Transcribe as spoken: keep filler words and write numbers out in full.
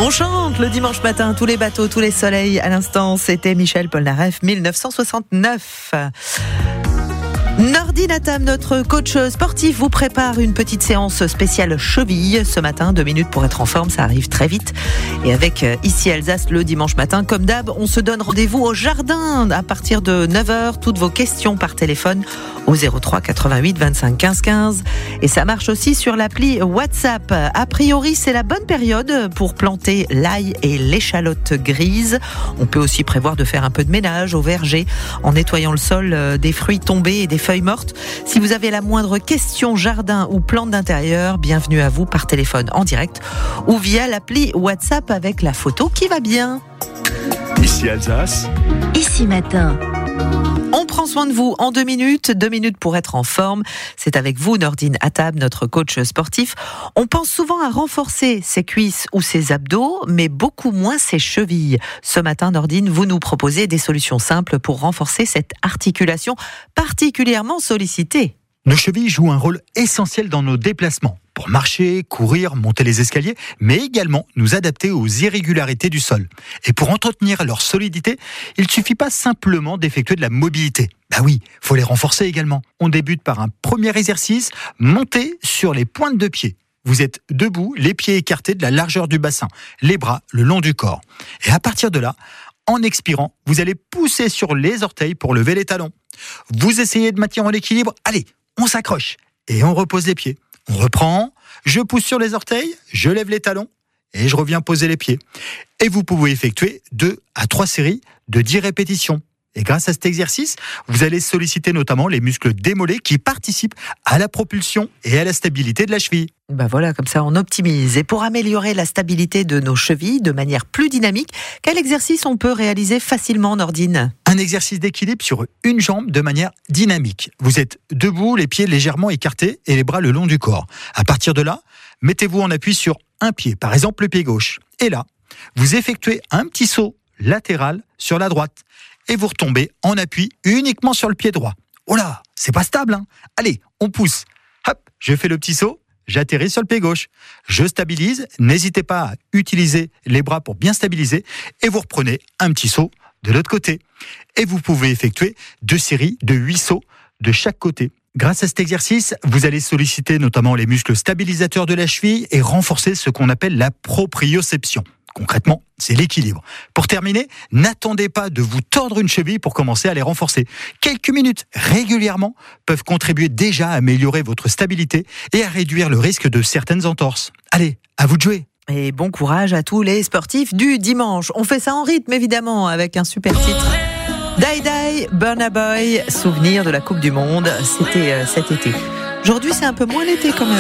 On chante le dimanche matin, tous les bateaux, tous les soleils. À l'instant, c'était Michel Polnareff, dix-neuf cent soixante-neuf. Nordine Atam, notre coach sportif, vous prépare une petite séance spéciale cheville ce matin. Deux minutes pour être en forme, ça arrive très vite. Et avec Ici Alsace le dimanche matin, comme d'hab, on se donne rendez-vous au jardin à partir de neuf heures. Toutes vos questions par téléphone au zéro trois quatre-vingt-huit vingt-cinq quinze quinze. Et ça marche aussi sur l'appli WhatsApp. A priori, c'est la bonne période pour planter l'ail et l'échalote grise. On peut aussi prévoir de faire un peu de ménage au verger en nettoyant le sol des fruits tombés et des feuilles mortes. Si vous avez la moindre question jardin ou plante d'intérieur, bienvenue à vous par téléphone en direct ou via l'appli WhatsApp avec la photo qui va bien. Ici Alsace. Ici matin. On prend soin de vous en deux minutes, deux minutes pour être en forme. C'est avec vous, Nordine Atab, notre coach sportif. On pense souvent à renforcer ses cuisses ou ses abdos, mais beaucoup moins ses chevilles. Ce matin, Nordine, vous nous proposez des solutions simples pour renforcer cette articulation particulièrement sollicitée. Nos chevilles jouent un rôle essentiel dans nos déplacements, pour marcher, courir, monter les escaliers, mais également nous adapter aux irrégularités du sol. Et pour entretenir leur solidité, il ne suffit pas simplement d'effectuer de la mobilité. Bah oui, faut les renforcer également. On débute par un premier exercice, monter sur les pointes de pied. Vous êtes debout, les pieds écartés de la largeur du bassin, les bras le long du corps. Et à partir de là, en expirant, vous allez pousser sur les orteils pour lever les talons. Vous essayez de maintenir l'équilibre, allez, on s'accroche et on repose les pieds. On reprend, je pousse sur les orteils, je lève les talons et je reviens poser les pieds. Et vous pouvez effectuer deux à trois séries de dix répétitions. Et grâce à cet exercice, vous allez solliciter notamment les muscles des mollets qui participent à la propulsion et à la stabilité de la cheville. Ben voilà, comme ça on optimise. Et pour améliorer la stabilité de nos chevilles de manière plus dynamique, quel exercice on peut réaliser facilement, Nordine ? Un exercice d'équilibre sur une jambe de manière dynamique. Vous êtes debout, les pieds légèrement écartés et les bras le long du corps. À partir de là, mettez-vous en appui sur un pied, par exemple le pied gauche. Et là, vous effectuez un petit saut latéral sur la droite. Et vous retombez en appui uniquement sur le pied droit. Oh là, c'est pas stable, hein ? Allez, on pousse. Hop, je fais le petit saut, j'atterris sur le pied gauche. Je stabilise, n'hésitez pas à utiliser les bras pour bien stabiliser. Et vous reprenez un petit saut de l'autre côté. Et vous pouvez effectuer deux séries de huit sauts de chaque côté. Grâce à cet exercice, vous allez solliciter notamment les muscles stabilisateurs de la cheville et renforcer ce qu'on appelle la proprioception. Concrètement, c'est l'équilibre. Pour terminer, n'attendez pas de vous tordre une cheville pour commencer à les renforcer. Quelques minutes régulièrement peuvent contribuer déjà à améliorer votre stabilité et à réduire le risque de certaines entorses. Allez, à vous de jouer. Et bon courage à tous les sportifs du dimanche. On fait ça en rythme évidemment avec un super titre. Die Die, Burna Boy, souvenir de la Coupe du Monde, c'était euh, cet été. Aujourd'hui c'est un peu moins l'été quand même.